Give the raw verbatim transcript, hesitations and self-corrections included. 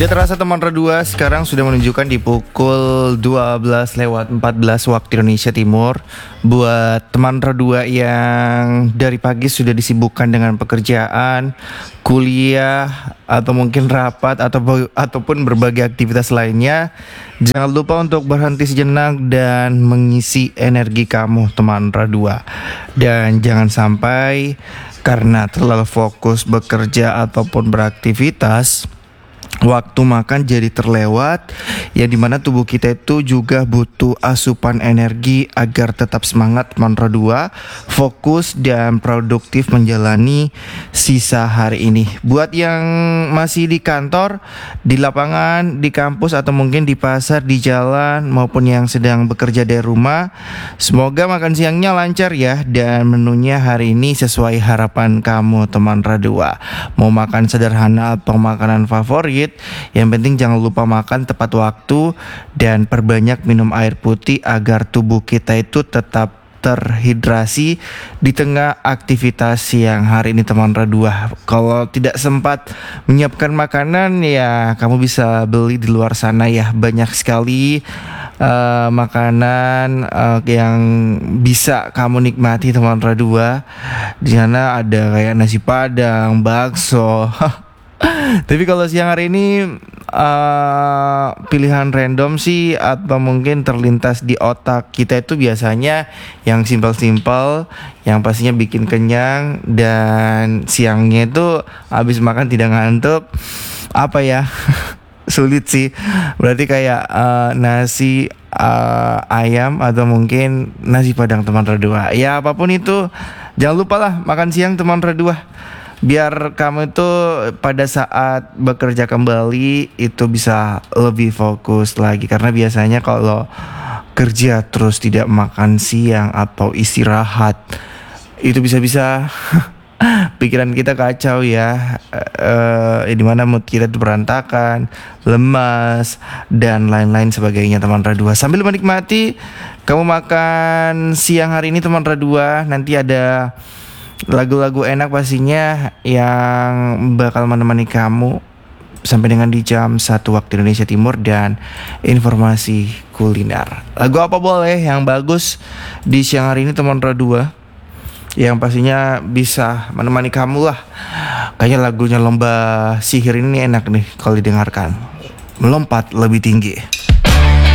Tidak terasa teman Redua, sekarang sudah menunjukkan di pukul dua belas lewat empat belas waktu Indonesia Timur. Buat teman Redua yang dari pagi sudah disibukkan dengan pekerjaan, kuliah, atau mungkin rapat atau ataupun berbagai aktivitas lainnya, jangan lupa untuk berhenti sejenak dan mengisi energi kamu teman Redua. Dan jangan sampai karena terlalu fokus bekerja ataupun beraktivitas, waktu makan jadi terlewat, yang dimana tubuh kita itu juga butuh asupan energi agar tetap semangat mantra dua, fokus dan produktif menjalani sisa hari ini. Buat yang masih di kantor, di lapangan, di kampus, atau mungkin di pasar, di jalan, maupun yang sedang bekerja dari rumah, semoga makan siangnya lancar ya, dan menunya hari ini sesuai harapan kamu teman Radua. Mau makan sederhana atau makanan favorit, yang penting jangan lupa makan tepat waktu dan perbanyak minum air putih agar tubuh kita itu tetap terhidrasi di tengah aktivitas siang hari ini teman Radua. Kalau tidak sempat menyiapkan makanan, ya kamu bisa beli di luar sana ya. Banyak sekali uh, makanan uh, yang bisa kamu nikmati teman Radua. Di sana ada kayak nasi padang, bakso. Tapi kalau siang hari ini uh, pilihan random sih, atau mungkin terlintas di otak kita itu biasanya yang simpel-simpel, yang pastinya bikin kenyang, dan siangnya itu habis makan tidak ngantuk. Apa ya? Sulit sih. Berarti kayak uh, nasi uh, ayam atau mungkin nasi padang teman Radua. Ya apapun itu, jangan lupa lah makan siang teman Radua, biar kamu itu pada saat bekerja kembali itu bisa lebih fokus lagi. Karena biasanya kalau kerja terus tidak makan siang atau istirahat, itu bisa-bisa pikiran kita kacau ya, uh, di mana mood kita itu berantakan, lemas, dan lain-lain sebagainya teman Radua. Sambil menikmati kamu makan siang hari ini teman Radua, nanti ada lagu-lagu enak pastinya yang bakal menemani kamu sampai dengan di jam satu waktu Indonesia Timur, dan informasi kuliner. Lagu apa boleh yang bagus di siang hari ini teman Radua, yang pastinya bisa menemani kamu lah. Kayaknya lagunya Lomba Sihir ini enak nih kalau didengarkan, melompat lebih tinggi.